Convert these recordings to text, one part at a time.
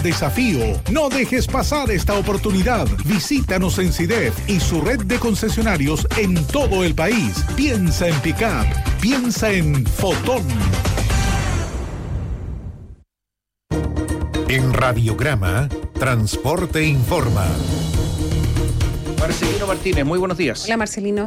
Desafío. No dejes pasar esta oportunidad. Visítanos en CIDEF y su red de concesionarios en todo el país. Piensa en pick-up. Piensa en Fotón. En Radiograma, Transporte Informa. Marcelino Martínez, muy buenos días. Hola, Marcelino.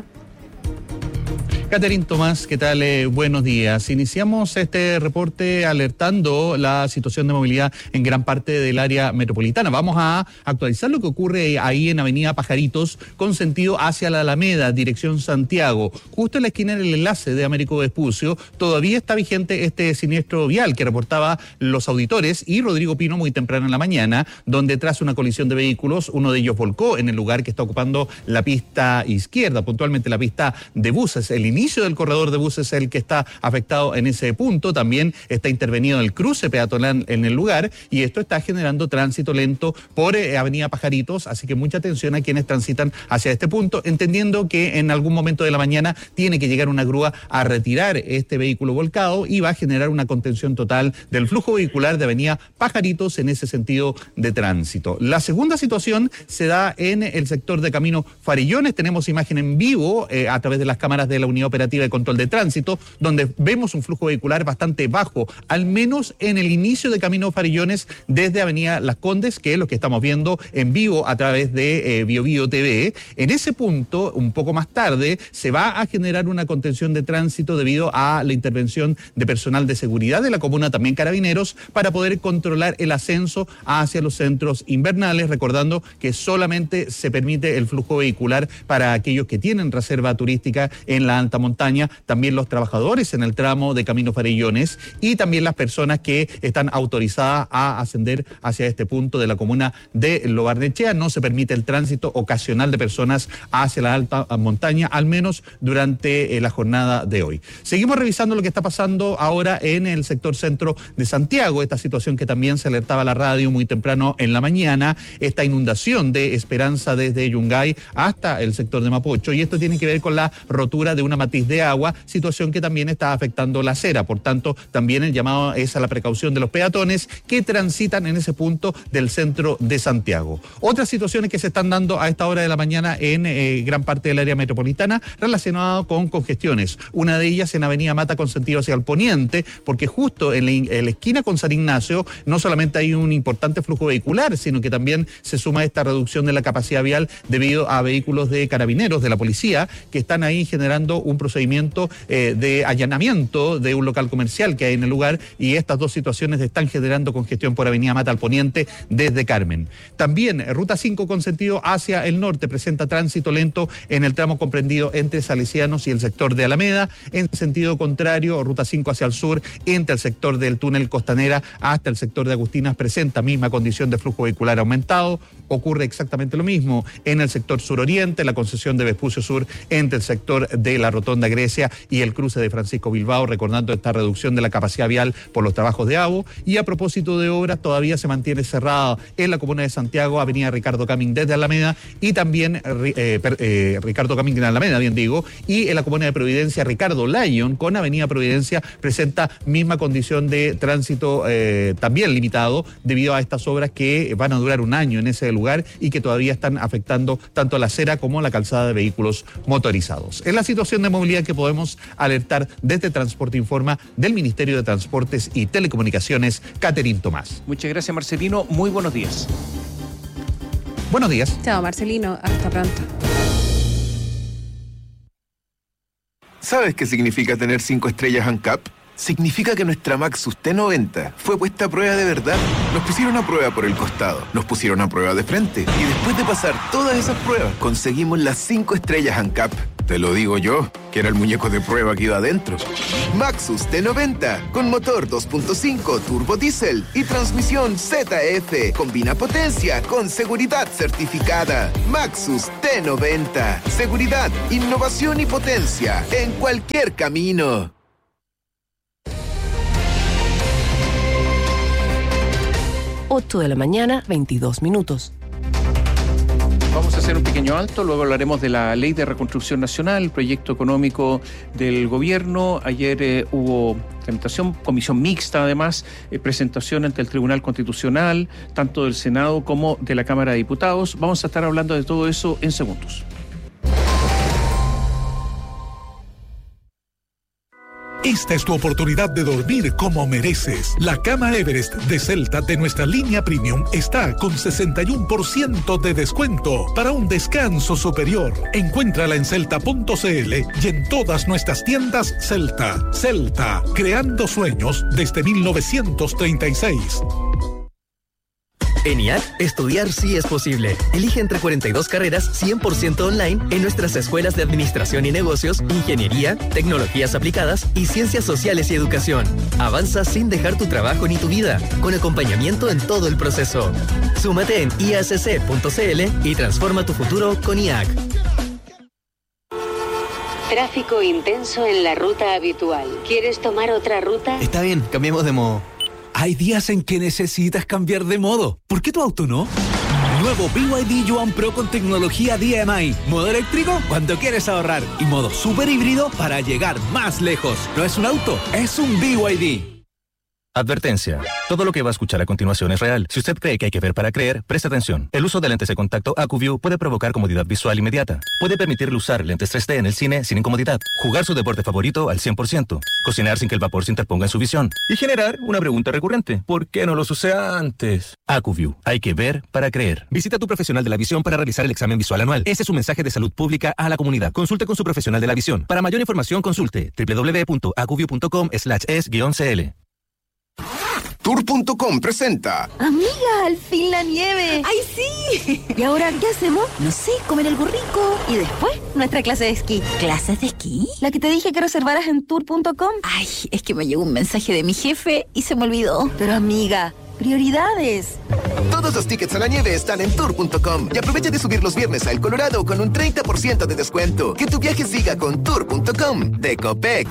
Catherine Tomás, ¿qué tal? Buenos días. Iniciamos este reporte alertando la situación de movilidad en gran parte del área metropolitana. Vamos a actualizar lo que ocurre ahí en Avenida Pajaritos con sentido hacia la Alameda, dirección Santiago. Justo en la esquina del enlace de Américo Vespucio, todavía está vigente este siniestro vial que reportaba los auditores y Rodrigo Pino muy temprano en la mañana, donde tras una colisión de vehículos, uno de ellos volcó en el lugar que está ocupando la pista izquierda, puntualmente la pista de buses. El inicio del corredor de buses es el que está afectado en ese punto. También está intervenido el cruce peatonal en el lugar y esto está generando tránsito lento por Avenida Pajaritos, así que mucha atención a quienes transitan hacia este punto, entendiendo que en algún momento de la mañana tiene que llegar una grúa a retirar este vehículo volcado y va a generar una contención total del flujo vehicular de Avenida Pajaritos en ese sentido de tránsito. La segunda situación se da en el sector de Camino Farillones. Tenemos imagen en vivo a través de las cámaras de la Unidad Operativa de Control de Tránsito, donde vemos un flujo vehicular bastante bajo, al menos en el inicio de Camino Farillones desde Avenida Las Condes, que es lo que estamos viendo en vivo a través de BioBio TV. En ese punto, un poco más tarde, se va a generar una contención de tránsito debido a la intervención de personal de seguridad de la comuna, también carabineros, para poder controlar el ascenso hacia los centros invernales, recordando que solamente se permite el flujo vehicular para aquellos que tienen reserva turística en la alta montaña, también los trabajadores en el tramo de Camino Farillones y también las personas que están autorizadas a ascender hacia este punto de la comuna de Lo Barnechea. No se permite el tránsito ocasional de personas hacia la alta montaña, al menos durante la jornada de hoy. Seguimos revisando lo que está pasando ahora en el sector centro de Santiago, esta situación que también se alertaba a la radio muy temprano en la mañana, esta inundación de Esperanza desde Yungay hasta el sector de Mapocho, y esto tiene que ver con la rotura de una matiz de agua, situación que también está afectando la acera. Por tanto, también el llamado es a la precaución de los peatones que transitan en ese punto del centro de Santiago. Otras situaciones que se están dando a esta hora de la mañana en gran parte del área metropolitana relacionadas con congestiones. Una de ellas en Avenida Mata con sentido hacia el poniente, porque justo en la esquina con San Ignacio no solamente hay un importante flujo vehicular, sino que también se suma esta reducción de la capacidad vial debido a vehículos de carabineros, de la policía, que están ahí generando un procedimiento de allanamiento de un local comercial que hay en el lugar, y estas dos situaciones están generando congestión por Avenida Mata al poniente desde Carmen. También Ruta 5 con sentido hacia el norte presenta tránsito lento en el tramo comprendido entre Salesianos y el sector de Alameda. En sentido contrario, Ruta 5 hacia el sur, entre el sector del túnel Costanera hasta el sector de Agustinas, presenta misma condición de flujo vehicular aumentado. Ocurre exactamente lo mismo en el sector suroriente, la concesión de Vespucio Sur entre el sector de la Rotonda Grecia y el cruce de Francisco Bilbao, recordando esta reducción de la capacidad vial por los trabajos de ABO. Y a propósito de obras, todavía se mantiene cerrada en la comuna de Santiago, Avenida Ricardo Camín desde Alameda, y también Ricardo Camín en Alameda, bien digo, y en la comuna de Providencia, Ricardo Lyon con Avenida Providencia presenta misma condición de tránsito también limitado debido a estas obras que van a durar un año en ese lugar y que todavía están afectando tanto la acera como la calzada de vehículos motorizados. Es la situación de movilidad que podemos alertar desde Transporte Informa del Ministerio de Transportes y Telecomunicaciones. Catherine Tomás. Muchas gracias, Marcelino. Muy buenos días. Buenos días. Chao, Marcelino. Hasta pronto. ¿Sabes qué significa tener 5 estrellas ANCAP? Significa que nuestra Maxus T90 fue puesta a prueba de verdad. Nos pusieron a prueba por el costado, nos pusieron a prueba de frente, y después de pasar todas esas pruebas, conseguimos las 5 estrellas ANCAP. Te lo digo yo, que era el muñeco de prueba que iba adentro. Maxus T90, con motor 2.5 turbo diésel y transmisión ZF. Combina potencia con seguridad certificada. Maxus T90. Seguridad, innovación y potencia en cualquier camino. 8 de la mañana, 22 minutos. Vamos a hacer un pequeño alto, luego hablaremos de la Ley de Reconstrucción Nacional, el proyecto económico del gobierno. Ayer hubo tramitación, comisión mixta además, presentación ante el Tribunal Constitucional, tanto del Senado como de la Cámara de Diputados. Vamos a estar hablando de todo eso en segundos. Esta es tu oportunidad de dormir como mereces. La cama Everest de Celta de nuestra línea Premium está con 61% de descuento para un descanso superior. Encuéntrala en celta.cl y en todas nuestras tiendas Celta. Celta, creando sueños desde 1936. En IAC, estudiar sí es posible. Elige entre 42 carreras 100% online en nuestras escuelas de Administración y Negocios, Ingeniería, Tecnologías Aplicadas y Ciencias Sociales y Educación. Avanza sin dejar tu trabajo ni tu vida, con acompañamiento en todo el proceso. Súmate en iacc.cl y transforma tu futuro con IAC. Tráfico intenso en la ruta habitual. ¿Quieres tomar otra ruta? Está bien, cambiemos de modo. Hay días en que necesitas cambiar de modo. ¿Por qué tu auto no? Nuevo BYD Yuan Pro con tecnología DMI. Modo eléctrico cuando quieres ahorrar. Y modo super híbrido para llegar más lejos. No es un auto, es un BYD. Advertencia. Todo lo que va a escuchar a continuación es real. Si usted cree que hay que ver para creer, preste atención. El uso de lentes de contacto AcuView puede provocar comodidad visual inmediata. Puede permitirle usar lentes 3D en el cine sin incomodidad. Jugar su deporte favorito al 100%. Cocinar sin que el vapor se interponga en su visión. Y generar una pregunta recurrente. ¿Por qué no los usé antes? AcuView. Hay que ver para creer. Visita a tu profesional de la visión para realizar el examen visual anual. Ese es un mensaje de salud pública a la comunidad. Consulte con su profesional de la visión. Para mayor información, consulte www.acuview.com/es-cl. Tour.com presenta. Amiga, al fin la nieve. ¡Ay, sí! ¿Y ahora qué hacemos? No sé, comer algo rico. Y después, nuestra clase de esquí. ¿Clases de esquí? La que te dije que reservaras en Tour.com. Ay, es que me llegó un mensaje de mi jefe y se me olvidó. Pero amiga, prioridades. Todos los tickets a la nieve están en Tour.com. Y aprovecha de subir los viernes a El Colorado con un 30% de descuento. Que tu viaje siga con Tour.com de Copec.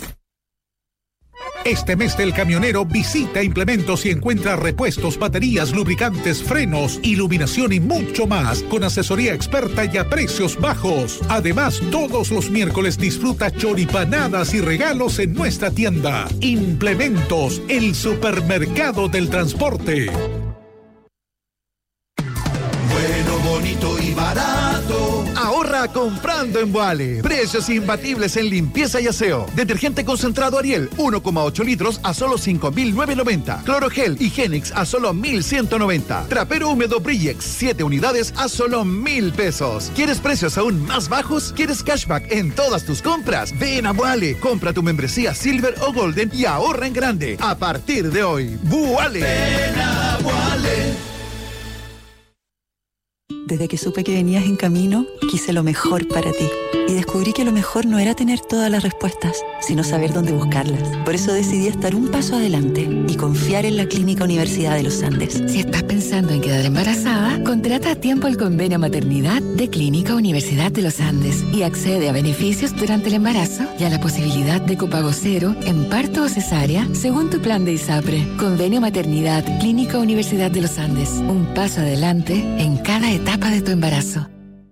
Este mes del camionero visita Implementos y encuentra repuestos, baterías, lubricantes, frenos, iluminación y mucho más con asesoría experta y a precios bajos. Además, todos los miércoles disfruta choripanadas y regalos en nuestra tienda. Implementos, el supermercado del transporte. Bueno, bonito y barato. Ahorra comprando en Boale. Precios imbatibles en limpieza y aseo. Detergente concentrado Ariel, 1,8 litros a solo 5.990. Clorogel y Genix a solo 1.190. Trapero húmedo Brillex, 7 unidades a solo 1.000 pesos. ¿Quieres precios aún más bajos? ¿Quieres cashback en todas tus compras? Ven a Boale. Compra tu membresía Silver o Golden y ahorra en grande. A partir de hoy, Boale. Ven a Boale. Desde que supe que venías en camino, quise lo mejor para ti. Y descubrí que lo mejor no era tener todas las respuestas, sino saber dónde buscarlas. Por eso decidí estar un paso adelante y confiar en la Clínica Universidad de los Andes. Si estás pensando en quedar embarazada, contrata a tiempo el convenio maternidad de Clínica Universidad de los Andes y accede a beneficios durante el embarazo y a la posibilidad de copago cero en parto o cesárea según tu plan de ISAPRE. Convenio maternidad Clínica Universidad de los Andes. Un paso adelante en cada etapa de tu embarazo.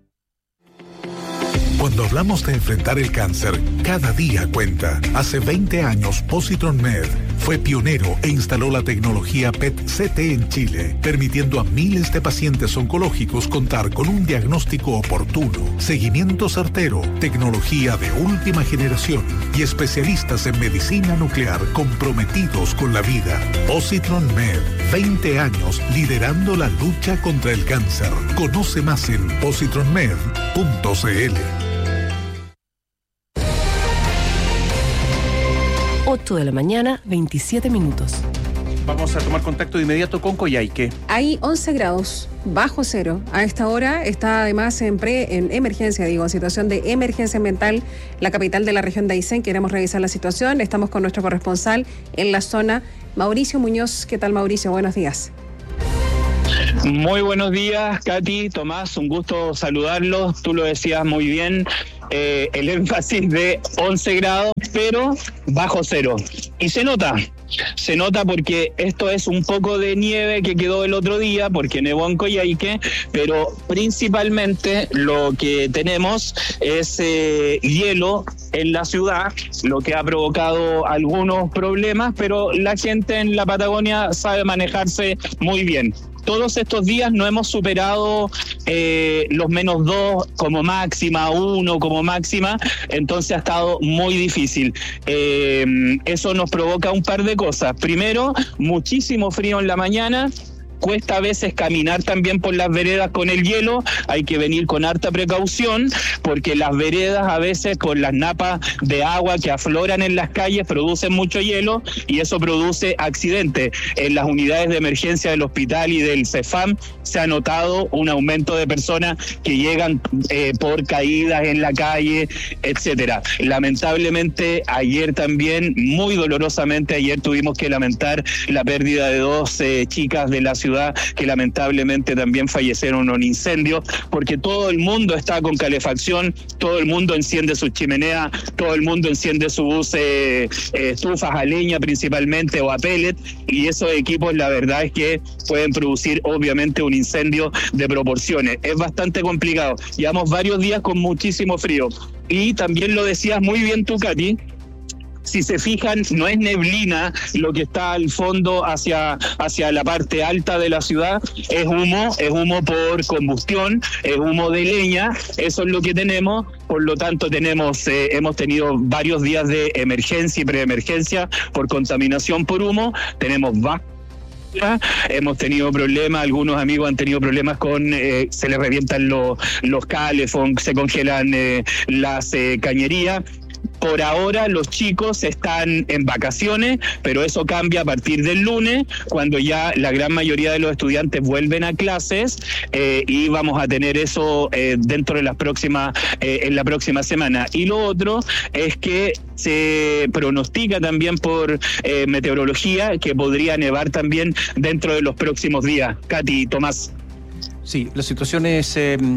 Cuando hablamos de enfrentar el cáncer, cada día cuenta. Hace 20 años, Positron Med fue pionero e instaló la tecnología PET-CT en Chile, permitiendo a miles de pacientes oncológicos contar con un diagnóstico oportuno, seguimiento certero, tecnología de última generación y especialistas en medicina nuclear comprometidos con la vida. Positron Med, 20 años liderando la lucha contra el cáncer. Conoce más en positronmed.cl. 8 de la mañana, 27 minutos. Vamos a tomar contacto de inmediato con Coyhaique. Hay 11 grados bajo cero. A esta hora está además en emergencia, en situación de emergencia ambiental, la capital de la región de Aysén. Queremos revisar la situación. Estamos con nuestro corresponsal en la zona, Mauricio Muñoz. ¿Qué tal, Mauricio? Buenos días. Muy buenos días, Katy, Tomás, un gusto saludarlos. Tú lo decías muy bien, el énfasis de 11 grados, pero bajo cero. Y se nota Se nota porque esto es un poco de nieve que quedó el otro día, porque nevó en Coyhaique, pero principalmente lo que tenemos es hielo en la ciudad, lo que ha provocado algunos problemas, pero la gente en la Patagonia sabe manejarse muy bien. Todos estos días no hemos superado los -2 como máxima, 1 como máxima, entonces ha estado muy difícil. Eso nos provoca un par de cosas. Primero, muchísimo frío en la mañana. Cuesta a veces caminar también por las veredas con el hielo, hay que venir con harta precaución, porque las veredas a veces con las napas de agua que afloran en las calles producen mucho hielo y eso produce accidentes. En las unidades de emergencia del hospital y del CEFAM se ha notado un aumento de personas que llegan por caídas en la calle, etcétera. Lamentablemente ayer también, muy dolorosamente, ayer tuvimos que lamentar la pérdida de 2 chicas de la ciudad que lamentablemente también fallecieron en un incendio, porque todo el mundo está con calefacción, todo el mundo enciende sus chimeneas, todo el mundo enciende sus estufas a leña principalmente o a pellet, y esos equipos la verdad es que pueden producir obviamente un incendio de proporciones. Es bastante complicado, llevamos varios días con muchísimo frío y también lo decías muy bien tú, Katy. Si se fijan, no es neblina lo que está al fondo hacia la parte alta de la ciudad, es humo por combustión, es humo de leña, eso es lo que tenemos, por lo tanto hemos tenido varios días de emergencia y preemergencia por contaminación por humo, tenemos hemos tenido problemas, algunos amigos han tenido problemas con, se les revientan los cables, se congelan las cañerías. Por ahora los chicos están en vacaciones, pero eso cambia a partir del lunes, cuando ya la gran mayoría de los estudiantes vuelven a clases y vamos a tener eso dentro de en la próxima semana. Y lo otro es que se pronostica también por meteorología que podría nevar también dentro de los próximos días. Katy, Tomás. Sí, la situación es...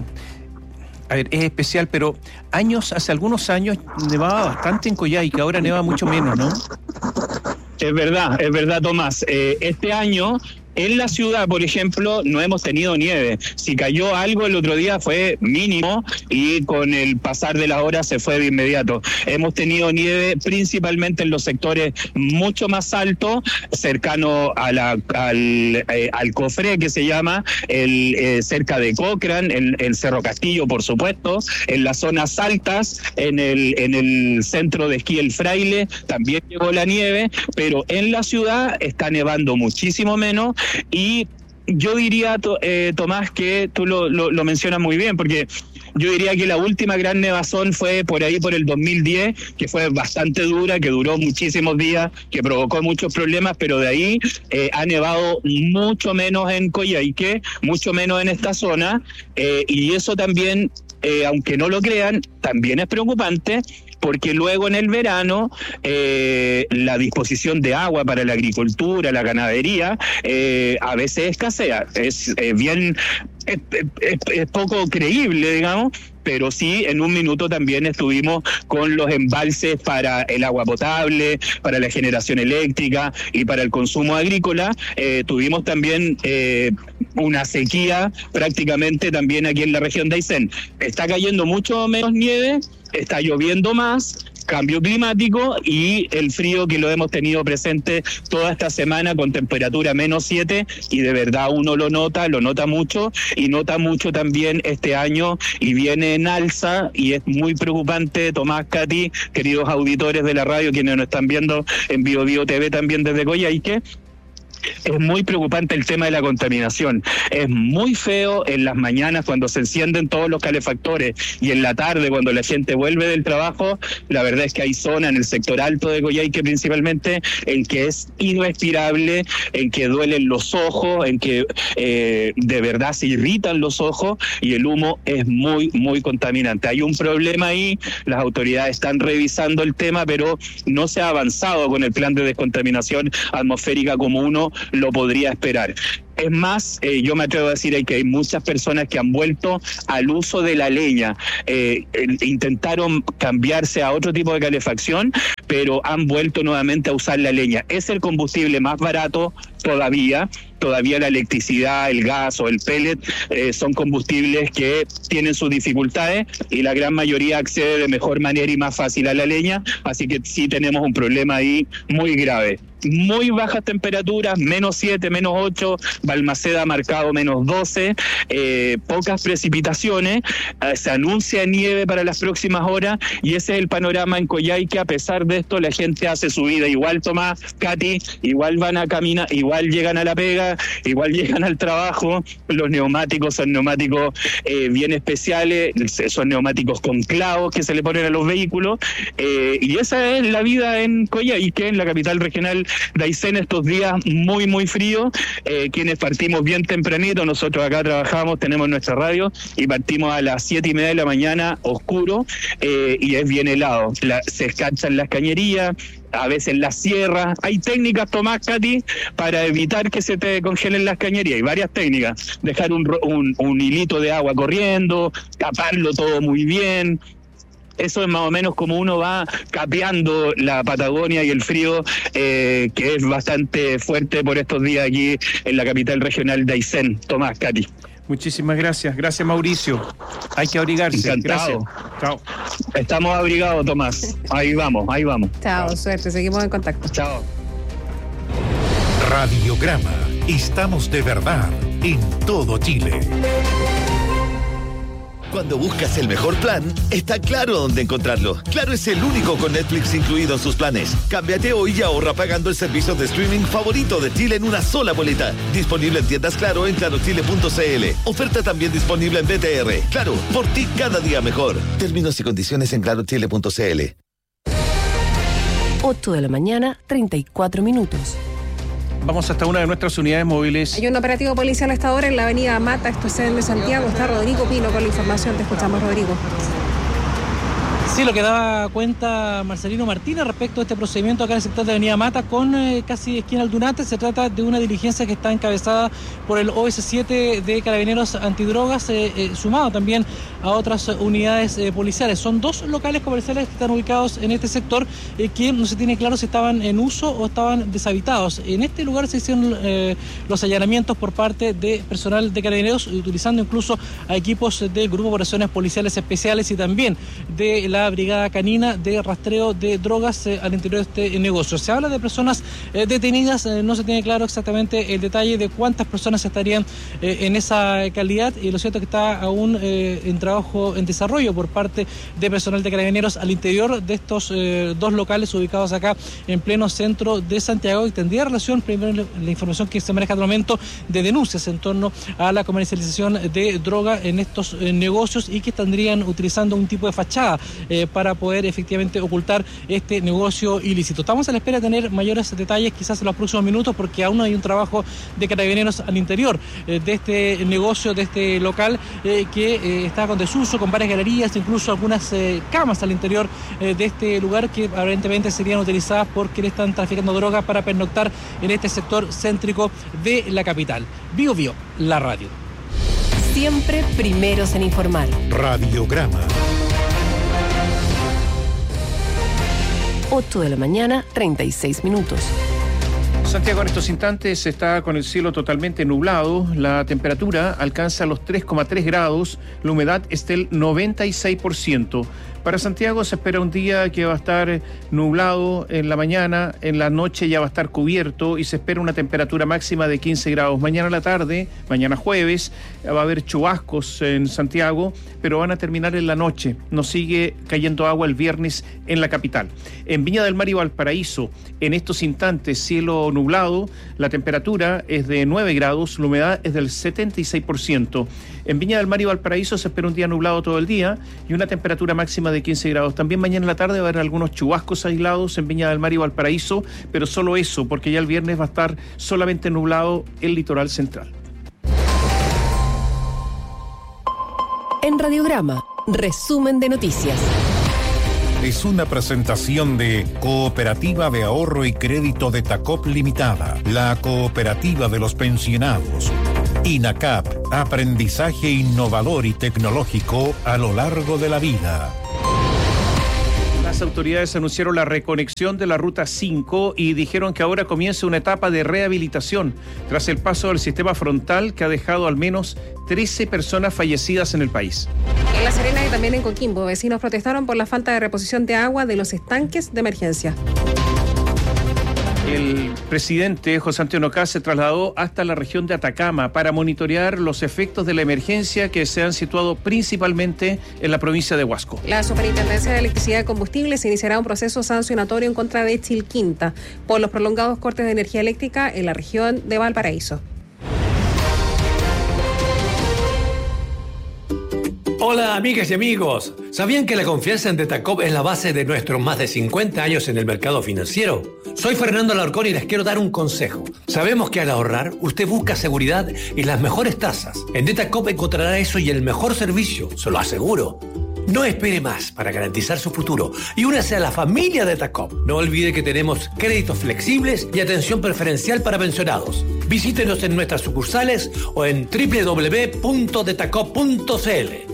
es especial, pero hace algunos años nevaba bastante en Coyhaique, ahora neva mucho menos, ¿no? Es verdad, Tomás. Este año en la ciudad, por ejemplo, no hemos tenido nieve. Si cayó algo el otro día fue mínimo y con el pasar de las horas se fue de inmediato. Hemos tenido nieve principalmente en los sectores mucho más altos, cercano al Cofré, que se llama, cerca de Cochrane, el Cerro Castillo, por supuesto, en las zonas altas, en el centro de esquí El Fraile, también llegó la nieve, pero en la ciudad está nevando muchísimo menos. Y yo diría, Tomás, que tú lo mencionas muy bien, porque yo diría que la última gran nevazón fue por ahí por el 2010, que fue bastante dura, que duró muchísimos días, que provocó muchos problemas, pero de ahí ha nevado mucho menos en Coyhaique, mucho menos en esta zona, y eso también, aunque no lo crean, también es preocupante, porque luego en el verano la disposición de agua para la agricultura, la ganadería, a veces escasea. Es poco creíble, digamos, pero sí, en un minuto también estuvimos con los embalses para el agua potable, para la generación eléctrica y para el consumo agrícola. Tuvimos también una sequía prácticamente también aquí en la región de Aysén. Está cayendo mucho menos nieve, está lloviendo más, cambio climático y el frío que lo hemos tenido presente toda esta semana con temperatura -7, y de verdad uno lo nota mucho, y nota mucho también este año y viene en alza, y es muy preocupante, Tomás, Katy, queridos auditores de la radio, quienes nos están viendo en Bio Bio TV también desde Coyhaique. Es muy preocupante el tema de la contaminación. Es muy feo en las mañanas cuando se encienden todos los calefactores y en la tarde cuando la gente vuelve del trabajo. La verdad es que hay zonas en el sector alto de Coyhaique principalmente en que es irrespirable, en que duelen los ojos, en que de verdad se irritan los ojos, y el humo es muy, muy contaminante. Hay un problema ahí, las autoridades están revisando el tema, pero no se ha avanzado con el plan de descontaminación atmosférica como uno lo podría esperar. Es más, yo me atrevo a decir que hay muchas personas que han vuelto al uso de la leña. Intentaron cambiarse a otro tipo de calefacción, pero han vuelto nuevamente a usar la leña. Es el combustible más barato todavía la electricidad, el gas o el pellet son combustibles que tienen sus dificultades y la gran mayoría accede de mejor manera y más fácil a la leña, así que sí tenemos un problema ahí muy grave. Muy bajas temperaturas, -7, -8, Balmaceda marcado -12, pocas precipitaciones, se anuncia nieve para las próximas horas y ese es el panorama en Coyhaique. A pesar de esto, la gente hace su vida igual, Tomás, Katy, igual van a caminar, igual llegan a la pega, igual llegan al trabajo. Los neumáticos son neumáticos bien especiales, son neumáticos con clavos que se le ponen a los vehículos, y esa es la vida en Coyhaique, en la capital regional de Aysén, estos días muy muy fríos, quienes partimos bien tempranito. Nosotros acá trabajamos, tenemos nuestra radio y partimos a las 7:30 de la mañana, oscuro, y es bien helado. Se escarchan las cañerías, a veces las sierras. Hay técnicas, Tomás, Katy, para evitar que se te congelen las cañerías. Hay varias técnicas. Dejar un hilito de agua corriendo, taparlo todo muy bien. Eso es más o menos como uno va capeando la Patagonia y el frío, que es bastante fuerte por estos días aquí en la capital regional de Aysén. Tomás, Katy. Muchísimas gracias. Gracias, Mauricio. Hay que abrigarse. Encantado. Gracias. Chao. Estamos abrigados, Tomás. Ahí vamos. Chao, suerte. Seguimos en contacto. Chao. Radiograma. Estamos de verdad en todo Chile. Cuando buscas el mejor plan, está claro dónde encontrarlo. Claro es el único con Netflix incluido en sus planes. Cámbiate hoy y ahorra pagando el servicio de streaming favorito de Chile en una sola boleta. Disponible en tiendas Claro en clarochile.cl. Oferta también disponible en BTR. Claro, por ti cada día mejor. Términos y condiciones en clarochile.cl. 8 de la mañana, 34 minutos. Vamos hasta una de nuestras unidades móviles. Hay un operativo policial a esta hora en la avenida Mata, esto es en Santiago. Está Rodrigo Pino con la información. Te escuchamos, Rodrigo. Sí, lo que daba cuenta Marcelino Martínez respecto a este procedimiento acá en el sector de Avenida Mata con casi esquina al Dunante. Se trata de una diligencia que está encabezada por el OS7 de Carabineros Antidrogas, sumado también a otras unidades policiales. Son dos locales comerciales que están ubicados en este sector que no se tiene claro si estaban en uso o estaban deshabitados. En este lugar se hicieron los allanamientos por parte de personal de Carabineros, utilizando incluso a equipos del Grupo de Operaciones Policiales Especiales y también de la Brigada Canina de rastreo de drogas al interior de este negocio. Se habla de personas detenidas, no se tiene claro exactamente el detalle de cuántas personas estarían en esa calidad, y lo cierto es que está aún en trabajo, en desarrollo por parte de personal de Carabineros al interior de estos dos locales ubicados acá en pleno centro de Santiago, y tendría relación, primero la información que se maneja hasta el momento, de denuncias en torno a la comercialización de droga en estos negocios, y que estarían utilizando un tipo de fachada para poder efectivamente ocultar este negocio ilícito. Estamos a la espera de tener mayores detalles quizás en los próximos minutos, porque aún hay un trabajo de Carabineros al interior de este negocio, de este local que está con desuso, con varias galerías, incluso algunas camas al interior de este lugar que aparentemente serían utilizadas por quienes están traficando droga para pernoctar en este sector céntrico de la capital. Bio Bio, la radio. Siempre primeros en informar. Radiograma. 8 de la mañana, 36 minutos. Santiago en estos instantes está con el cielo totalmente nublado, la temperatura alcanza los 3,3 grados, la humedad es del 96%. Para Santiago se espera un día que va a estar nublado en la mañana, en la noche ya va a estar cubierto y se espera una temperatura máxima de 15 grados. Mañana a la tarde, mañana jueves, va a haber chubascos en Santiago, pero van a terminar en la noche. Nos sigue cayendo agua el viernes en la capital. En Viña del Mar y Valparaíso, en estos instantes, cielo nublado, la temperatura es de 9 grados, la humedad es del 76%. En Viña del Mar y Valparaíso se espera un día nublado todo el día y una temperatura máxima de 15 grados. También mañana en la tarde va a haber algunos chubascos aislados en Viña del Mar y Valparaíso, pero solo eso, porque ya el viernes va a estar solamente nublado el litoral central. En Radiograma, resumen de noticias. es una presentación de Cooperativa de Ahorro y Crédito de Tacop Limitada, la cooperativa de los pensionados. INACAP, aprendizaje innovador y tecnológico a lo largo de la vida. Las autoridades anunciaron la reconexión de la Ruta 5 y dijeron que ahora comienza una etapa de rehabilitación tras el paso del sistema frontal que ha dejado al menos 13 personas fallecidas en el país. En La Serena y también en Coquimbo, vecinos protestaron por la falta de reposición de agua de los estanques de emergencia. El presidente José Antonio Kast se trasladó hasta la región de Atacama para monitorear los efectos de la emergencia que se han situado principalmente en la provincia de Huasco. La Superintendencia de Electricidad y Combustibles iniciará un proceso sancionatorio en contra de Chilquinta por los prolongados cortes de energía eléctrica en la región de Valparaíso. Hola amigas y amigos, ¿sabían que la confianza en Detacop es la base de nuestros más de 50 años en el mercado financiero? Soy Fernando Alarcón y les quiero dar un consejo. Sabemos que al ahorrar, usted busca seguridad y las mejores tasas. En Detacop encontrará eso y el mejor servicio, se lo aseguro. No espere más para garantizar su futuro y únase a la familia Detacop. No olvide que tenemos créditos flexibles y atención preferencial para pensionados. Visítenos en nuestras sucursales o en www.detacop.cl.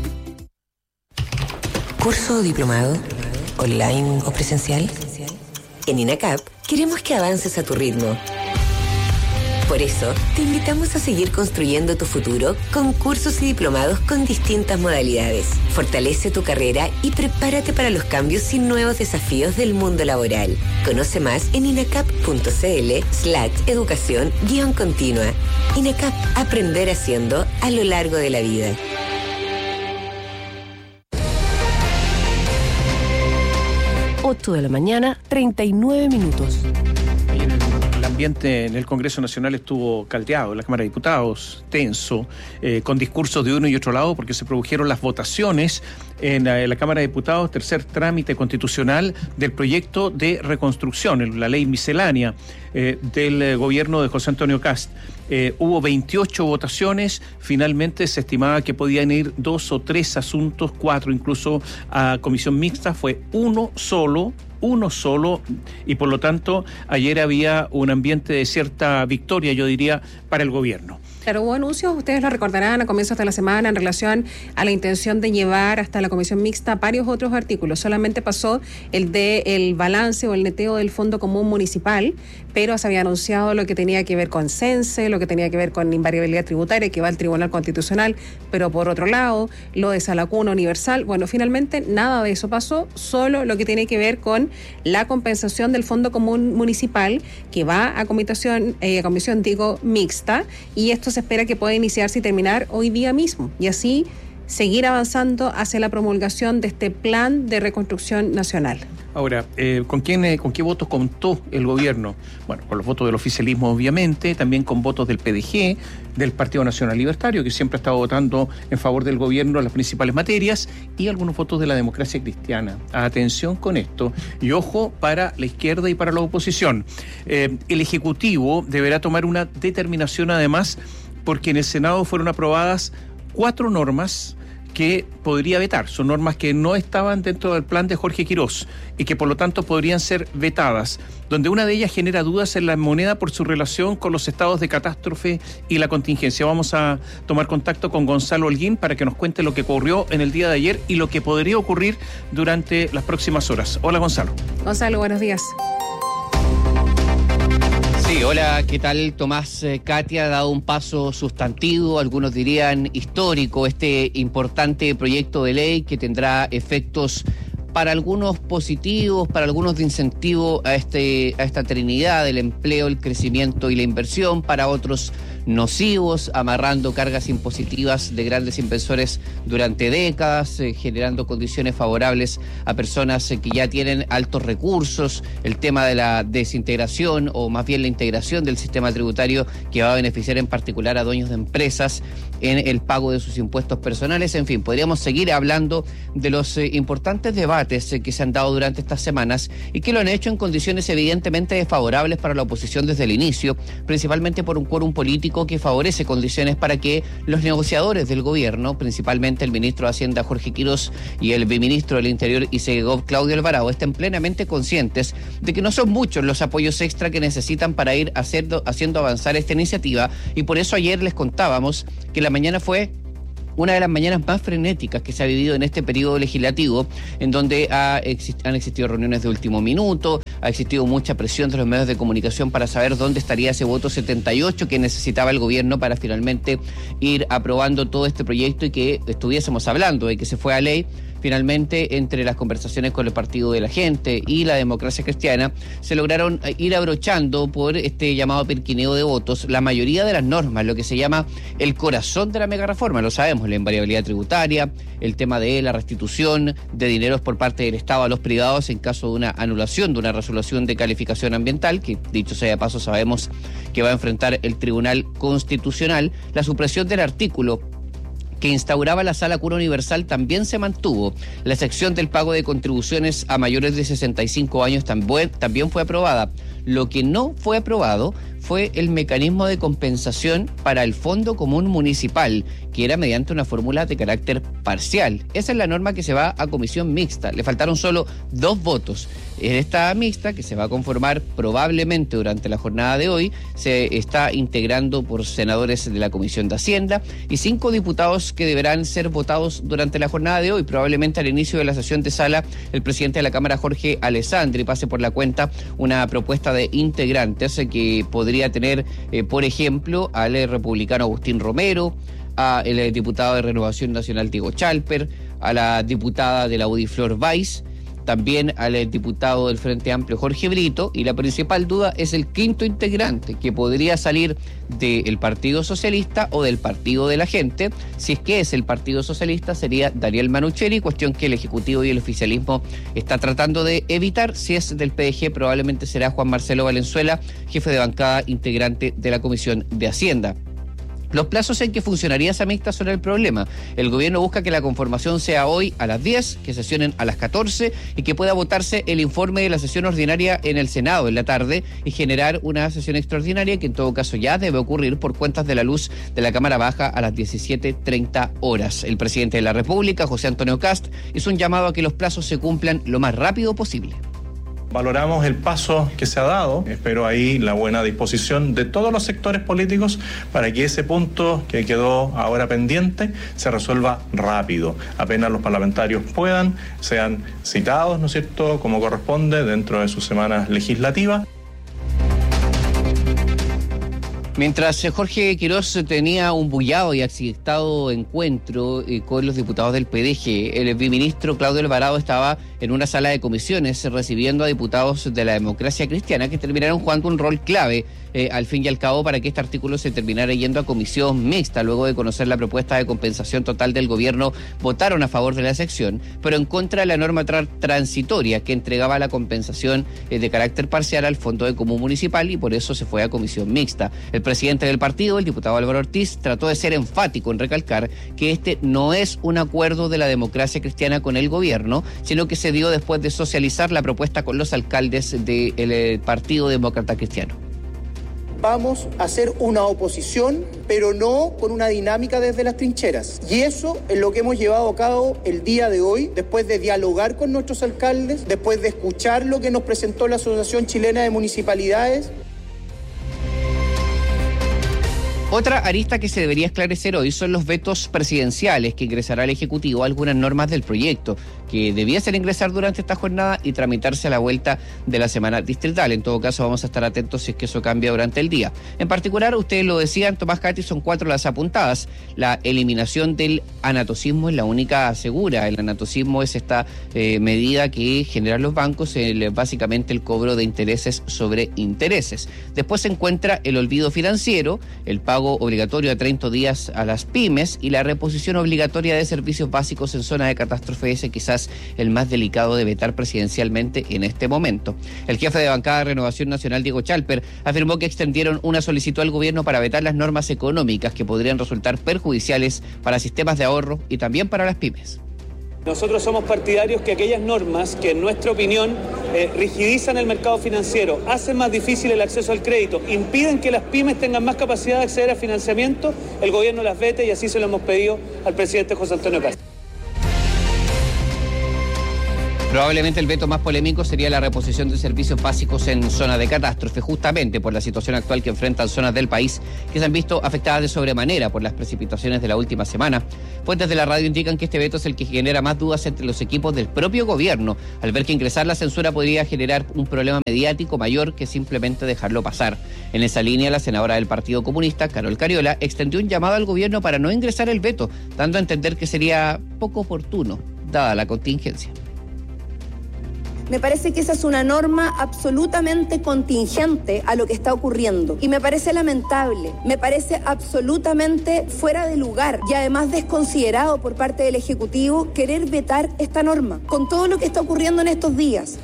¿Curso o diplomado? ¿Online o presencial? En INACAP queremos que avances a tu ritmo. Por eso, te invitamos a seguir construyendo tu futuro con cursos y diplomados con distintas modalidades. Fortalece tu carrera y prepárate para los cambios y nuevos desafíos del mundo laboral. Conoce más en inacap.cl/educación-continua. INACAP, aprender haciendo a lo largo de la vida. 8 de la mañana, 39 minutos. El ambiente en el Congreso Nacional estuvo caldeado, en la Cámara de Diputados, tenso, con discursos de uno y otro lado, porque se produjeron las votaciones en la Cámara de Diputados, tercer trámite constitucional del proyecto de reconstrucción, la ley miscelánea del gobierno de José Antonio Kast. Hubo 28 votaciones, finalmente se estimaba que podían ir 2 o 3 asuntos, 4 incluso a comisión mixta, fue uno solo, y por lo tanto ayer había un ambiente de cierta victoria, yo diría, para el gobierno. Claro, hubo anuncios, ustedes lo recordarán a comienzos de la semana en relación a la intención de llevar hasta la comisión mixta varios otros artículos. Solamente pasó el de el balance o el neteo del Fondo Común Municipal, pero se había anunciado lo que tenía que ver con CENSE, lo que tenía que ver con invariabilidad tributaria, que va al Tribunal Constitucional, pero por otro lado, lo de Salacuna Universal. Bueno, finalmente nada de eso pasó, solo lo que tiene que ver con la compensación del Fondo Común Municipal, que va a comisión mixta, y esto se espera que pueda iniciarse y terminar hoy día mismo, y así seguir avanzando hacia la promulgación de este plan de reconstrucción nacional. Ahora, ¿con qué votos contó el gobierno? Bueno, con los votos del oficialismo, obviamente, también con votos del PDG, del Partido Nacional Libertario, que siempre ha estado votando en favor del gobierno en las principales materias, y algunos votos de la Democracia Cristiana. Atención con esto, y ojo para la izquierda y para la oposición. El Ejecutivo deberá tomar una determinación, además, porque en el Senado fueron aprobadas 4 normas que podría vetar. Son normas que no estaban dentro del plan de Jorge Quirós y que por lo tanto podrían ser vetadas, donde una de ellas genera dudas en la moneda por su relación con los estados de catástrofe y la contingencia. Vamos a tomar contacto con Gonzalo Holguín para que nos cuente lo que ocurrió en el día de ayer y lo que podría ocurrir durante las próximas horas. Hola, Gonzalo. Gonzalo, buenos días. Sí, hola, ¿qué tal? Tomás, Katia ha dado un paso sustantivo, algunos dirían histórico, este importante proyecto de ley que tendrá efectos para algunos positivos, para algunos de incentivo a esta trinidad del empleo, el crecimiento y la inversión, para otros nocivos, amarrando cargas impositivas de grandes inversores durante décadas, generando condiciones favorables a personas que ya tienen altos recursos, el tema de la desintegración o más bien la integración del sistema tributario que va a beneficiar en particular a dueños de empresas en el pago de sus impuestos personales. En fin, podríamos seguir hablando de los importantes debates que se han dado durante estas semanas y que lo han hecho en condiciones evidentemente desfavorables para la oposición desde el inicio, principalmente por un quórum político indicó que favorece condiciones para que los negociadores del gobierno, principalmente el ministro de Hacienda Jorge Quirós y el viceministro del Interior y Segov Claudio Alvarado, estén plenamente conscientes de que no son muchos los apoyos extra que necesitan para ir haciendo avanzar esta iniciativa, y por eso ayer les contábamos que la mañana fue una de las mañanas más frenéticas que se ha vivido en este periodo legislativo, en donde han existido reuniones de último minuto, ha existido mucha presión de los medios de comunicación para saber dónde estaría ese voto 78 que necesitaba el gobierno para finalmente ir aprobando todo este proyecto y que estuviésemos hablando de que se fue a ley. Finalmente, entre las conversaciones con el Partido de la Gente y la Democracia Cristiana, se lograron ir abrochando por este llamado perquineo de votos la mayoría de las normas, lo que se llama el corazón de la megareforma. Lo sabemos, la invariabilidad tributaria, el tema de la restitución de dineros por parte del Estado a los privados en caso de una anulación de una resolución de calificación ambiental, que dicho sea de paso sabemos que va a enfrentar el Tribunal Constitucional, la supresión del artículo que instauraba la Sala Cura Universal también se mantuvo. La sección del pago de contribuciones a mayores de 65 años también fue aprobada. Lo que no fue aprobado fue el mecanismo de compensación para el Fondo Común Municipal, que era mediante una fórmula de carácter parcial. Esa es la norma que se va a comisión mixta. Le faltaron solo 2 votos. En esta mixta, que se va a conformar probablemente durante la jornada de hoy, se está integrando por senadores de la Comisión de Hacienda y 5 diputados que deberán ser votados durante la jornada de hoy. Probablemente al inicio de la sesión de sala, el presidente de la Cámara, Jorge Alessandri, pase por la cuenta una propuesta de integrantes que podría tener, por ejemplo, al republicano Agustín Romero, al diputado de Renovación Nacional Diego Chalper, a la diputada de la UDI Flor Weiss, también al diputado del Frente Amplio Jorge Brito, y la principal duda es el quinto integrante, que podría salir del Partido Socialista o del Partido de la Gente. Si es que es el Partido Socialista, sería Daniel Manucheri, cuestión que el Ejecutivo y el oficialismo está tratando de evitar. Si es del PDG, probablemente será Juan Marcelo Valenzuela, jefe de bancada integrante de la Comisión de Hacienda. Los plazos en que funcionaría esa mixta son el problema. El gobierno busca que la conformación sea hoy a las 10, que sesionen a las 14 y que pueda votarse el informe de la sesión ordinaria en el Senado en la tarde y generar una sesión extraordinaria que en todo caso ya debe ocurrir por cuentas de la luz de la Cámara Baja a las 17:30 horas. El presidente de la República, José Antonio Kast, hizo un llamado a que los plazos se cumplan lo más rápido posible. Valoramos el paso que se ha dado, espero ahí la buena disposición de todos los sectores políticos para que ese punto que quedó ahora pendiente se resuelva rápido. Apenas los parlamentarios puedan, sean citados, ¿no es cierto?, como corresponde dentro de sus semanas legislativas. Mientras Jorge Quirós tenía un bullado y excitado encuentro con los diputados del PDG, el viceministro Claudio Alvarado estaba en una sala de comisiones recibiendo a diputados de la Democracia Cristiana que terminaron jugando un rol clave al fin y al cabo para que este artículo se terminara yendo a comisión mixta. Luego de conocer la propuesta de compensación total del gobierno, votaron a favor de la sección, pero en contra de la norma transitoria que entregaba la compensación de carácter parcial al Fondo de Común Municipal, y por eso se fue a comisión mixta. El presidente del partido, el diputado Álvaro Ortiz, trató de ser enfático en recalcar que este no es un acuerdo de la Democracia Cristiana con el gobierno, sino que se dio después de socializar la propuesta con los alcaldes del Partido Demócrata Cristiano. Vamos a hacer una oposición, pero no con una dinámica desde las trincheras. Y eso es lo que hemos llevado a cabo el día de hoy, después de dialogar con nuestros alcaldes, después de escuchar lo que nos presentó la Asociación Chilena de Municipalidades. Otra arista que se debería esclarecer hoy son los vetos presidenciales que ingresará el Ejecutivo a algunas normas del proyecto, que debiesen ingresar durante esta jornada y tramitarse a la vuelta de la semana distrital. En todo caso, vamos a estar atentos si es que eso cambia durante el día. En particular, ustedes lo decían, Tomás Cati, son 4 las apuntadas. La eliminación del anatocismo es la única segura. El anatocismo es esta medida que generan los bancos, básicamente el cobro de intereses sobre intereses. Después se encuentra el olvido financiero, el pago obligatorio a 30 días a las pymes y la reposición obligatoria de servicios básicos en zona de catástrofe, ese quizás el más delicado de vetar presidencialmente en este momento. El jefe de bancada de Renovación Nacional, Diego Chalper, afirmó que extendieron una solicitud al gobierno para vetar las normas económicas que podrían resultar perjudiciales para sistemas de ahorro y también para las pymes. Nosotros somos partidarios que aquellas normas que en nuestra opinión rigidizan el mercado financiero, hacen más difícil el acceso al crédito, impiden que las pymes tengan más capacidad de acceder a financiamiento, el gobierno las vete y así se lo hemos pedido al presidente José Antonio Cast. Probablemente el veto más polémico sería la reposición de servicios básicos en zonas de catástrofe, justamente por la situación actual que enfrentan zonas del país que se han visto afectadas de sobremanera por las precipitaciones de la última semana. Fuentes de la radio indican que este veto es el que genera más dudas entre los equipos del propio gobierno, al ver que ingresar la censura podría generar un problema mediático mayor que simplemente dejarlo pasar. En esa línea, la senadora del Partido Comunista, Carol Cariola, extendió un llamado al gobierno para no ingresar el veto, dando a entender que sería poco oportuno, dada la contingencia. Me parece que esa es una norma absolutamente contingente a lo que está ocurriendo y me parece lamentable, me parece absolutamente fuera de lugar y además desconsiderado por parte del Ejecutivo querer vetar esta norma con todo lo que está ocurriendo en estos días.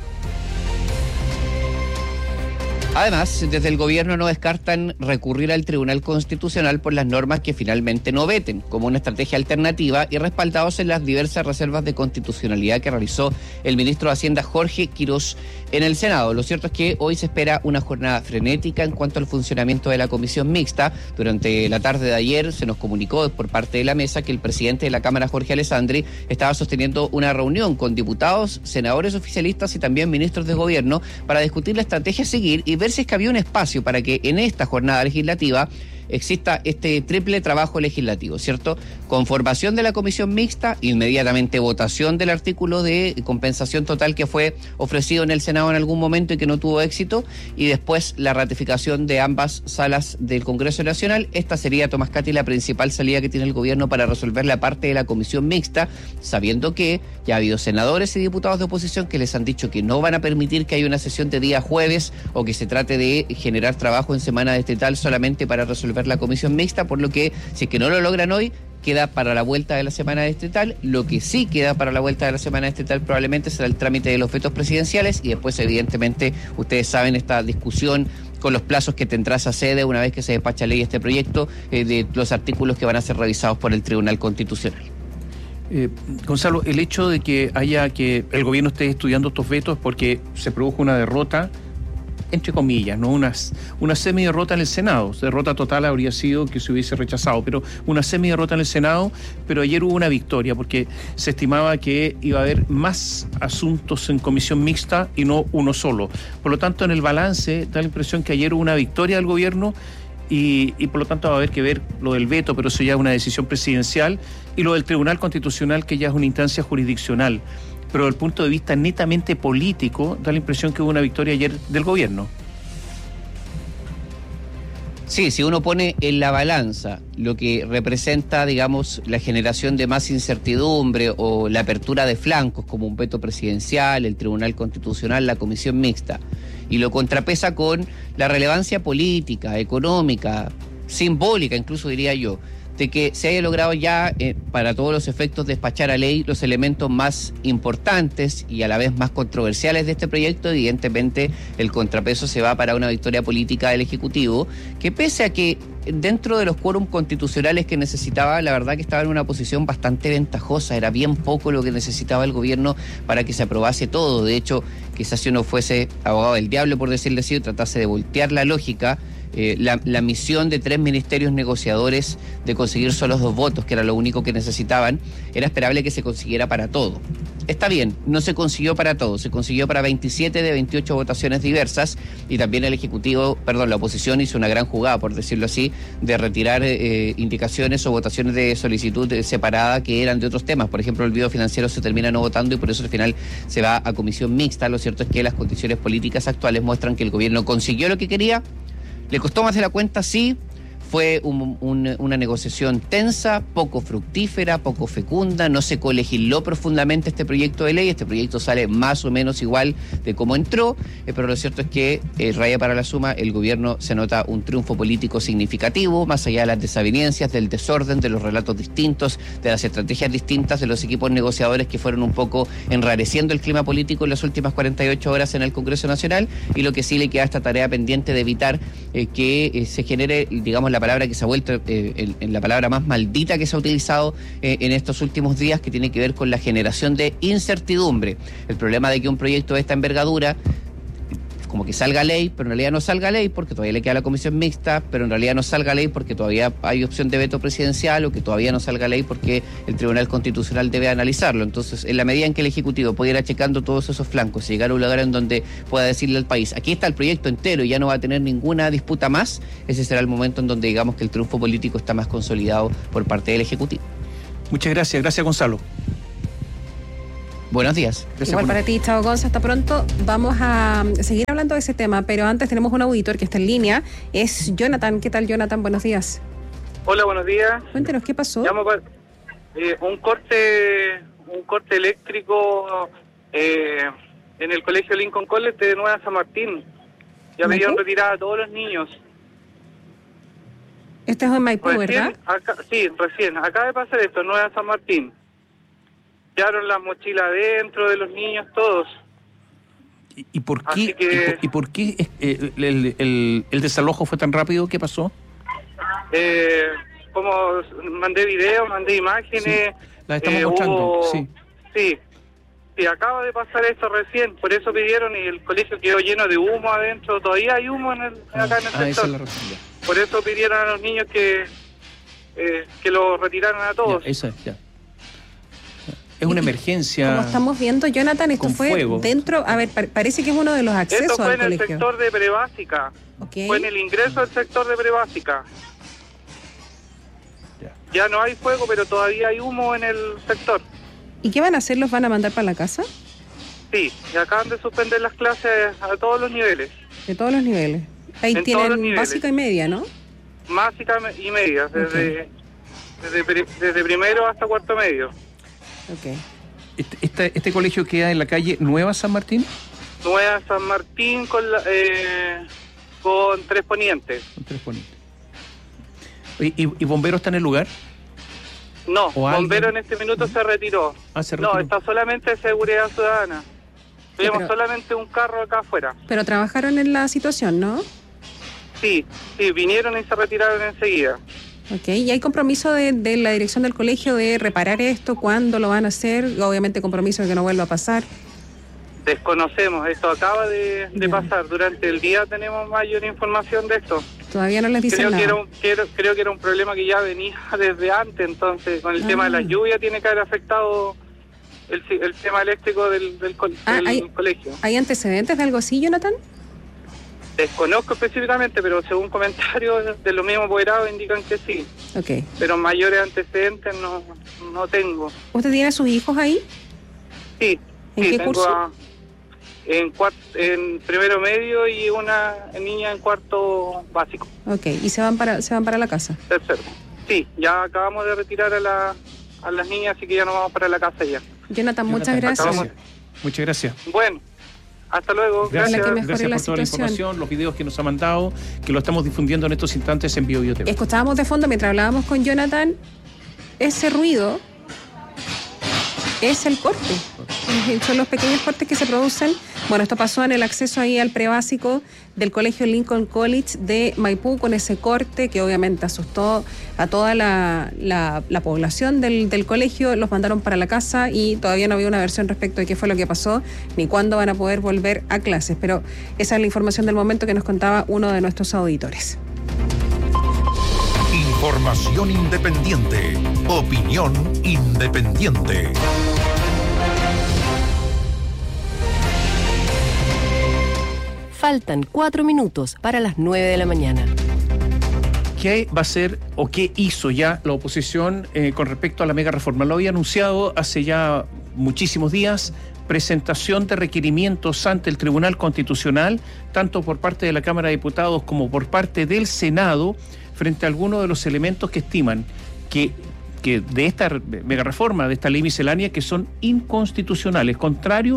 Además, desde el gobierno no descartan recurrir al Tribunal Constitucional por las normas que finalmente no veten, como una estrategia alternativa y respaldados en las diversas reservas de constitucionalidad que realizó el ministro de Hacienda Jorge Quirós en el Senado. Lo cierto es que hoy se espera una jornada frenética en cuanto al funcionamiento de la comisión mixta. Durante la tarde de ayer se nos comunicó por parte de la mesa que el presidente de la Cámara, Jorge Alessandri, estaba sosteniendo una reunión con diputados, senadores oficialistas y también ministros de gobierno para discutir la estrategia a seguir y ver si es que había un espacio para que en esta jornada legislativa exista este triple trabajo legislativo, ¿cierto? Conformación de la comisión mixta, inmediatamente votación del artículo de compensación total que fue ofrecido en el Senado en algún momento y que no tuvo éxito, y después la ratificación de ambas salas del Congreso Nacional. Esta sería, Tomás Cati, la principal salida que tiene el gobierno para resolver la parte de la comisión mixta, sabiendo que ya ha habido senadores y diputados de oposición que les han dicho que no van a permitir que haya una sesión de día jueves o que se trate de generar trabajo en semana estatal solamente para resolver la comisión mixta, por lo que si es que no lo logran hoy, queda para la vuelta de la semana estatal. Lo que sí queda para la vuelta de la semana estatal probablemente será el trámite de los vetos presidenciales y después, evidentemente, ustedes saben, esta discusión con los plazos que tendrá esa sede una vez que se despacha ley este proyecto, de los artículos que van a ser revisados por el Tribunal Constitucional. Gonzalo, el hecho de que el gobierno esté estudiando estos vetos es porque se produjo una derrota, entre comillas, no una semi-derrota en el Senado. Derrota total habría sido que se hubiese rechazado, pero una semi-derrota en el Senado. Pero ayer hubo una victoria porque se estimaba que iba a haber más asuntos en comisión mixta y no uno solo. Por lo tanto, en el balance da la impresión que ayer hubo una victoria del gobierno y por lo tanto va a haber que ver lo del veto, pero eso ya es una decisión presidencial, y lo del Tribunal Constitucional, que ya es una instancia jurisdiccional. Pero desde el punto de vista netamente político, da la impresión que hubo una victoria ayer del gobierno. Sí, si uno pone en la balanza lo que representa, digamos, la generación de más incertidumbre o la apertura de flancos como un veto presidencial, el Tribunal Constitucional, la comisión mixta, y lo contrapesa con la relevancia política, económica, simbólica, incluso diría yo, de que se haya logrado ya, para todos los efectos, despachar a ley los elementos más importantes y a la vez más controversiales de este proyecto. Evidentemente, el contrapeso se va para una victoria política del Ejecutivo, que pese a que dentro de los quórum constitucionales que necesitaba, la verdad que estaba en una posición bastante ventajosa. Era bien poco lo que necesitaba el gobierno para que se aprobase todo. De hecho, quizás si uno fuese abogado del diablo, por decirlo así, o tratase de voltear la lógica, la misión de 3 ministerios negociadores de conseguir solo 2 votos, que era lo único que necesitaban, era esperable que se consiguiera para todo. Está bien, no se consiguió para todo, se consiguió para 27 de 28 votaciones diversas, y también la oposición hizo una gran jugada, por decirlo así, de retirar indicaciones o votaciones de solicitud separada que eran de otros temas. Por ejemplo, el video financiero se termina no votando y por eso al final se va a comisión mixta. Lo cierto es que las condiciones políticas actuales muestran que el gobierno consiguió lo que quería. ¿Le costó más de la cuenta? Sí. Fue una negociación tensa, poco fructífera, poco fecunda, no se colegisló profundamente este proyecto de ley. Este proyecto sale más o menos igual de cómo entró, pero lo cierto es que, raya para la suma, el gobierno se nota un triunfo político significativo, más allá de las desavenencias, del desorden, de los relatos distintos, de las estrategias distintas, de los equipos negociadores que fueron un poco enrareciendo el clima político en las últimas 48 horas en el Congreso Nacional, y lo que sí le queda esta tarea pendiente de evitar que se genere, digamos, la palabra que se ha vuelto en la palabra más maldita que se ha utilizado en estos últimos días, que tiene que ver con la generación de incertidumbre. El problema de que un proyecto de esta envergadura como que salga ley, pero en realidad no salga ley porque todavía le queda la comisión mixta, pero en realidad no salga ley porque todavía hay opción de veto presidencial, o que todavía no salga ley porque el Tribunal Constitucional debe analizarlo. Entonces, en la medida en que el Ejecutivo pueda ir achecando todos esos flancos y llegar a un lugar en donde pueda decirle al país, aquí está el proyecto entero y ya no va a tener ninguna disputa más, ese será el momento en donde digamos que el triunfo político está más consolidado por parte del Ejecutivo. Muchas gracias. Gracias, Gonzalo. Buenos días. Igual para ti, chao Gonza, hasta pronto. Vamos a seguir hablando de ese tema, pero antes tenemos un auditor que está en línea, es Jonathan. ¿Qué tal, Jonathan? Buenos días. Hola, buenos días. Cuéntenos, ¿qué pasó? Un corte eléctrico en el colegio Lincoln College de Nueva San Martín. Ya pidieron retirada a todos los niños. Este es en Maipú, ¿verdad? Recién. Acaba de pasar esto en Nueva San Martín. Quedaron las mochilas dentro de los niños, todos. ¿Y por qué, el desalojo fue tan rápido? ¿Qué pasó? Como mandé videos, mandé imágenes. Sí, las estamos mostrando, sí, acaba de pasar esto recién, por eso pidieron, y el colegio quedó lleno de humo adentro. Todavía hay humo acá en el sector. Esa es la razón, ya. Por eso pidieron a los niños que lo retiraran a todos. Ya. Es una emergencia. Como estamos viendo, Jonathan, esto fue fuego dentro, a ver, parece que es uno de los accesos esto fue al en colegio. El sector de prebásica. Okay. Fue en el ingreso al sector de prebásica. Ya no hay fuego, pero todavía hay humo en el sector. ¿Y qué van a hacer? ¿Los van a mandar para la casa? Sí, y acaban de suspender las clases a todos los niveles. De todos los niveles. Ahí tienen básica y media, ¿no? Básica y media, desde primero hasta cuarto medio. Okay. ¿Este colegio queda en la calle Nueva San Martín? Nueva San Martín con Tres Ponientes. ¿Y bomberos están en el lugar? No, bombero en este minuto se retiró. No, está solamente seguridad ciudadana. Vemos solamente un carro acá afuera. Pero trabajaron en la situación, ¿no? Sí, vinieron y se retiraron enseguida. Ok, ¿y hay compromiso de la dirección del colegio de reparar esto? ¿Cuándo lo van a hacer? Obviamente compromiso de que no vuelva a pasar. Desconocemos, esto acaba de pasar. Durante el día tenemos mayor información de esto. Todavía no les dicen nada. Creo que era un problema que ya venía desde antes, entonces con el tema de la lluvia tiene que haber afectado el tema eléctrico del colegio. ¿Hay antecedentes de algo así, Jonathan? Desconozco específicamente, pero según comentarios de los mismos apoderados indican que sí. Okay. Pero mayores antecedentes no tengo. ¿Usted tiene a sus hijos ahí? Sí. ¿En qué curso? En primero medio y una niña en cuarto básico. Ok, ¿y se van para la casa? Tercero. Sí, ya acabamos de retirar a las niñas, así que ya nos vamos para la casa ya. Jonathan, muchas gracias. Muchas gracias. Bueno. Hasta luego. Gracias por toda la información, los videos que nos ha mandado, que lo estamos difundiendo en estos instantes en BioBio TV. Escuchábamos de fondo mientras hablábamos con Jonathan, ese ruido es el corte. Son los pequeños cortes que se producen. Bueno, esto pasó en el acceso ahí al prebásico del colegio Lincoln College de Maipú, con ese corte que obviamente asustó a toda la población del colegio. Los mandaron para la casa y todavía no había una versión respecto de qué fue lo que pasó ni cuándo van a poder volver a clases. Pero esa es la información del momento que nos contaba uno de nuestros auditores. Información independiente. Opinión independiente. Faltan 4 minutos para las 9 de la mañana. ¿Qué va a hacer o qué hizo ya la oposición con respecto a la mega reforma? Lo había anunciado hace ya muchísimos días, presentación de requerimientos ante el Tribunal Constitucional, tanto por parte de la Cámara de Diputados como por parte del Senado, frente a algunos de los elementos que estiman que de esta mega reforma, de esta ley miscelánea, que son inconstitucionales, contrarios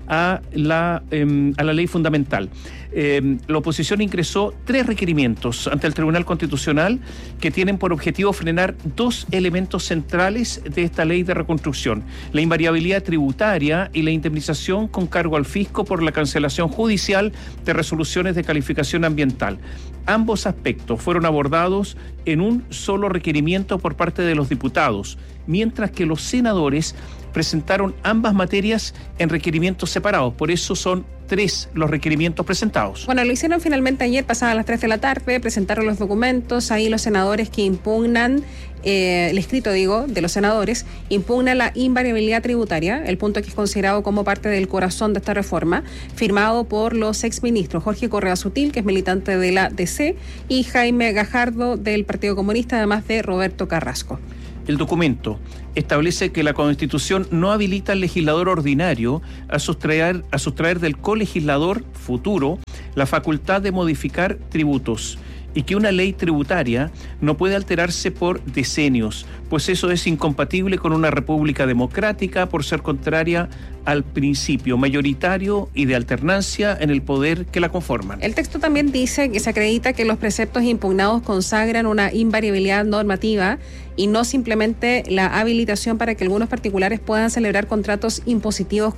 a la ley fundamental. La oposición ingresó 3 requerimientos ante el Tribunal Constitucional que tienen por objetivo frenar 2 elementos centrales de esta ley de reconstrucción: la invariabilidad tributaria y la indemnización con cargo al fisco por la cancelación judicial de resoluciones de calificación ambiental. Ambos aspectos fueron abordados en un solo requerimiento por parte de los diputados, mientras que los senadores presentaron ambas materias en requerimientos separados. Por eso son 3 los requerimientos presentados. Bueno, lo hicieron finalmente ayer, pasadas las 3 de la tarde, presentaron los documentos, ahí los senadores que impugnan, el escrito, de los senadores, impugna la invariabilidad tributaria, el punto que es considerado como parte del corazón de esta reforma, firmado por los exministros Jorge Correa Sutil, que es militante de la DC, y Jaime Gajardo del Partido Comunista, además de Roberto Carrasco. El documento establece que la Constitución no habilita al legislador ordinario a sustraer del colegislador futuro la facultad de modificar tributos, y que una ley tributaria no puede alterarse por decenios, pues eso es incompatible con una república democrática por ser contraria al principio mayoritario y de alternancia en el poder que la conforman. El texto también dice que se acredita que los preceptos impugnados consagran una invariabilidad normativa y no simplemente la habilitación para que algunos particulares puedan celebrar contratos impositivos